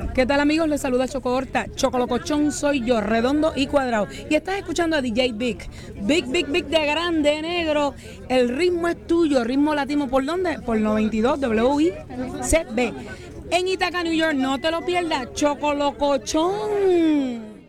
¿Qué tal, amigos? Les saluda Choco Horta. Chocolocochón soy yo, redondo y cuadrado. Y estás escuchando a DJ Big. Big de grande, negro. El ritmo es tuyo, ritmo latino. ¿Por dónde? Por 92 WICB. En Ithaca, New York. No te lo pierdas. Chocolocochón.